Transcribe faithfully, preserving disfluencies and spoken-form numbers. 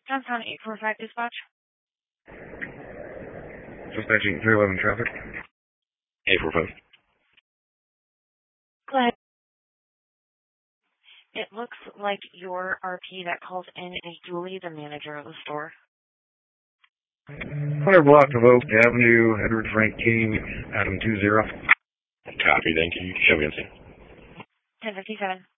Johnstown eight four five dispatch. Dispatching three eleven traffic. eight four five. Go ahead. It looks like your R P that calls in is Julie, the manager of the store. Corner block of Oak Avenue, Edward Frank King, Adam two zero. Copy, thank you. Show me in. ten fifty-seven.